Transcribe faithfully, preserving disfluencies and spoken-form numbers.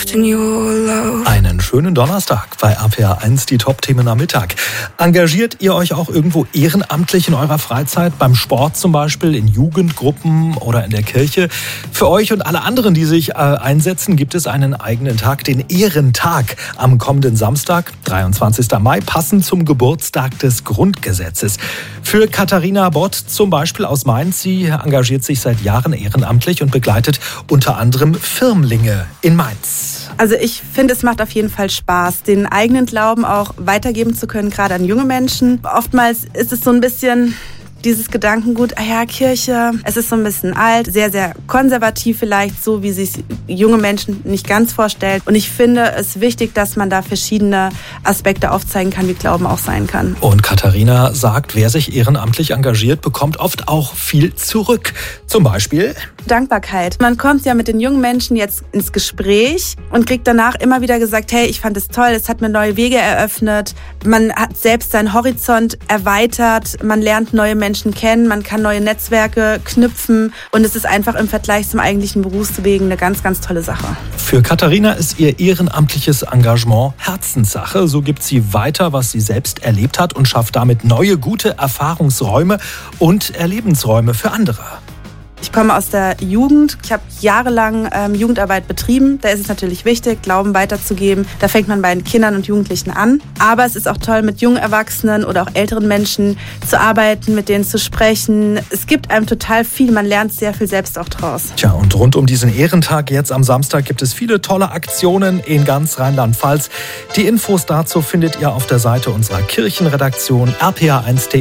soft in your love. Einen schönen Donnerstag bei R P R eins, die Top-Themen am Mittag. Engagiert ihr euch auch irgendwo ehrenamtlich in eurer Freizeit? Beim Sport zum Beispiel, in Jugendgruppen oder in der Kirche? Für euch und alle anderen, die sich äh, einsetzen, gibt es einen eigenen Tag, den Ehrentag, am kommenden Samstag, dreiundzwanzigsten Mai, passend zum Geburtstag des Grundgesetzes. Für Katharina Bott zum Beispiel aus Mainz. Sie engagiert sich seit Jahren ehrenamtlich und begleitet unter anderem Firmlinge in Mainz. Also ich finde, es macht auf jeden Fall Spaß, den eigenen Glauben auch weitergeben zu können, gerade an junge Menschen. Oftmals ist es so ein bisschen dieses Gedankengut, ah ja, Kirche, es ist so ein bisschen alt, sehr, sehr konservativ vielleicht, so wie sich junge Menschen nicht ganz vorstellen. Und ich finde es wichtig, dass man da verschiedene Aspekte aufzeigen kann, wie Glauben auch sein kann. Und Katharina sagt, wer sich ehrenamtlich engagiert, bekommt oft auch viel zurück. Zum Beispiel Dankbarkeit. Man kommt ja mit den jungen Menschen jetzt ins Gespräch und kriegt danach immer wieder gesagt, hey, ich fand es toll, es hat mir neue Wege eröffnet. Man hat selbst seinen Horizont erweitert, man lernt neue Menschen kennen, man kann neue Netzwerke knüpfen und es ist einfach im Vergleich zum eigentlichen Berufswegen eine ganz, ganz tolle Sache. Für Katharina ist ihr ehrenamtliches Engagement Herzenssache. So gibt sie weiter, was sie selbst erlebt hat und schafft damit neue, gute Erfahrungsräume und Erlebensräume für andere. Ich komme aus der Jugend. Ich habe jahrelang ähm, Jugendarbeit betrieben. Da ist es natürlich wichtig, Glauben weiterzugeben. Da fängt man bei den Kindern und Jugendlichen an. Aber es ist auch toll, mit jungen Erwachsenen oder auch älteren Menschen zu arbeiten, mit denen zu sprechen. Es gibt einem total viel. Man lernt sehr viel selbst auch draus. Tja, und rund um diesen Ehrentag jetzt am Samstag gibt es viele tolle Aktionen in ganz Rheinland-Pfalz. Die Infos dazu findet ihr auf der Seite unserer Kirchenredaktion r p r eins punkt d e.